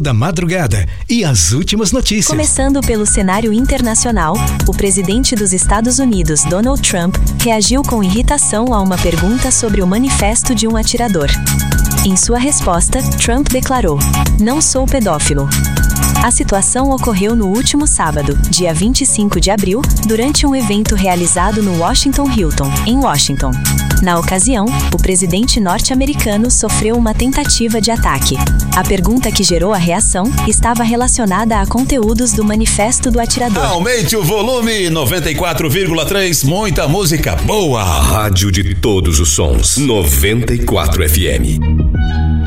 da madrugada e as últimas notícias. Começando pelo cenário internacional, o presidente dos Estados Unidos, Donald Trump, reagiu com irritação a uma pergunta sobre o manifesto de um atirador. Em sua resposta, Trump declarou: "Não sou pedófilo." A situação ocorreu no último sábado, dia 25 de abril, durante um evento realizado no Washington Hilton, em Washington. Na ocasião, o presidente norte-americano sofreu uma tentativa de ataque. A pergunta que gerou a reação estava relacionada a conteúdos do manifesto do atirador. Aumente o volume, 94,3, muita música boa. A rádio de todos os sons, 94 FM.